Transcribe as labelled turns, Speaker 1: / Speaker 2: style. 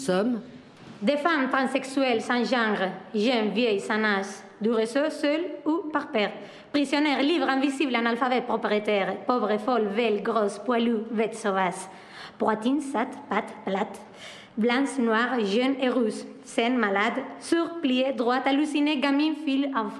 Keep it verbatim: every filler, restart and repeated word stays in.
Speaker 1: sommes
Speaker 2: des femmes transsexuelles sans genre, jeunes, vieilles, sans âge, du réseau, seules ou par paire, prisonnières, libres, invisibles, analphabètes, propriétaires, pauvres, folles, velles, grosses, poilues, bêtes sauvages, poitrines, sates, pattes, plates, blanches, noires, jeunes et rousses, saines, malades, surpliées, droites, hallucinées, gamines, filles, enfants.